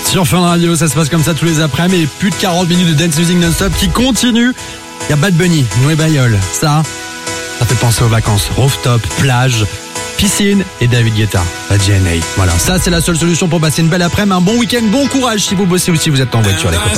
Sur Fun Radio, ça se passe comme ça tous les après-midi. Et plus de 40 minutes de dance music non-stop qui continue. Il y a Bad Bunny, Noé Bayol. Ça fait penser aux vacances. Rooftop, plage, piscine et David Guetta, la DNA. Voilà, ça c'est la seule solution pour passer une belle après-midi. Un bon week-end, bon courage si vous bossez ou si vous êtes en voiture, les copains.